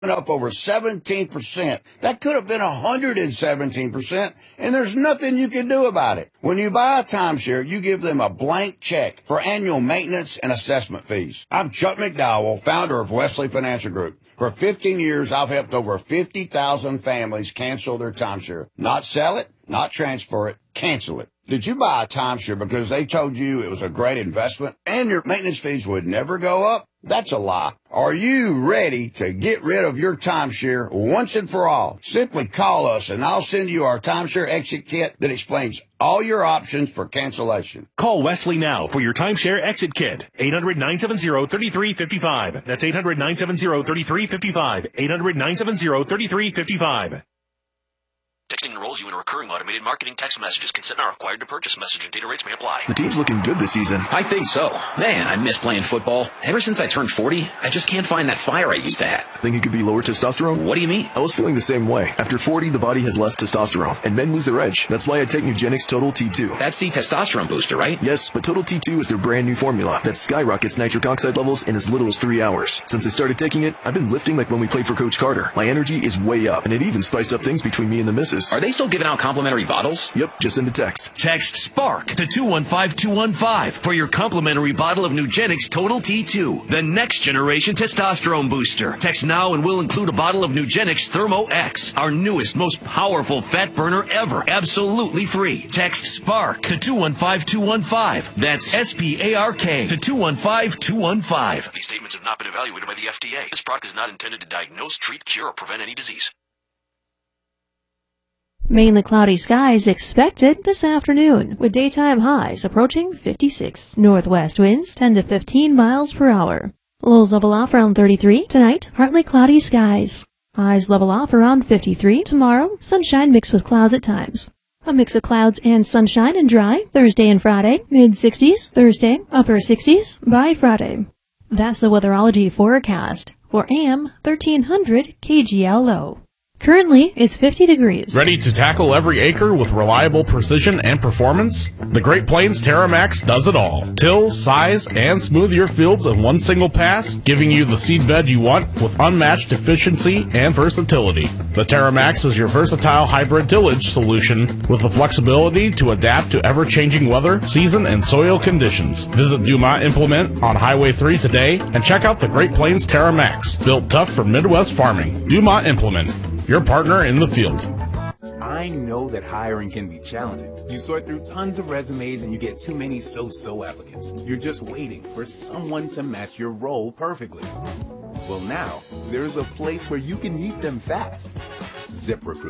up over 17%. That could have been 117%, and there's nothing you can do about it. When you buy a timeshare, you give them a blank check for annual maintenance and assessment fees. I'm Chuck McDowell, founder of Wesley Financial Group. For 15 years, I've helped over 50,000 families cancel their timeshare. Not sell it, not transfer it, cancel it. Did you buy a timeshare because they told you it was a great investment and your maintenance fees would never go up? That's a lie. Are you ready to get rid of your timeshare once and for all? Simply call us and I'll send you our timeshare exit kit that explains all your options for cancellation. Call Wesley now for your timeshare exit kit. 800-970-3355. That's 800-970-3355. 800-970-3355. Texting enrolls you in a recurring automated marketing text messages. Consent not required to purchase. Message and data rates may apply. The team's looking good this season. I think so. Man, I miss playing football. Ever since I turned 40, I just can't find that fire I used to have. Think it could be lower testosterone? What do you mean? I was feeling the same way. After 40, the body has less testosterone, and men lose their edge. That's why I take Nugenix Total T2. That's the testosterone booster, right? Yes, but Total T2 is their brand new formula that skyrockets nitric oxide levels in as little as 3 hours. Since I started taking it, I've been lifting like when we played for Coach Carter. My energy is way up, and it even spiced up things between me and the missus. Are they still giving out complimentary bottles? Yep, just send a text. Text SPARK to 215-215 for your complimentary bottle of Nugenix Total T2, the next generation testosterone booster. Text now and we'll include a bottle of Nugenix Thermo X, our newest, most powerful fat burner ever, absolutely free. Text SPARK to 215-215. That's SPARK to 215-215. These statements have not been evaluated by the FDA. This product is not intended to diagnose, treat, cure, or prevent any disease. Mainly cloudy skies expected this afternoon, with daytime highs approaching 56. Northwest winds 10 to 15 miles per hour. Lows level off around 33. Tonight, partly cloudy skies. Highs level off around 53. Tomorrow, sunshine mixed with clouds at times. A mix of clouds and sunshine and dry Thursday and Friday. Mid-60s. Thursday, upper 60s by Friday. That's the weatherology forecast for AM 1300 KGLO. Currently, it's 50 degrees. Ready to tackle every acre with reliable precision and performance? The Great Plains TerraMax does it all. Till, size, and smooth your fields in one single pass, giving you the seed bed you want with unmatched efficiency and versatility. The TerraMax is your versatile hybrid tillage solution with the flexibility to adapt to ever-changing weather, season, and soil conditions. Visit Dumont Implement on Highway 3 today and check out the Great Plains TerraMax, built tough for Midwest farming. Dumont Implement, your partner in the field. I know that hiring can be challenging. You sort through tons of resumes and you get too many so-so applicants. You're just waiting for someone to match your role perfectly. Well, now, there's a place where you can meet them fast. ZipRecruiter.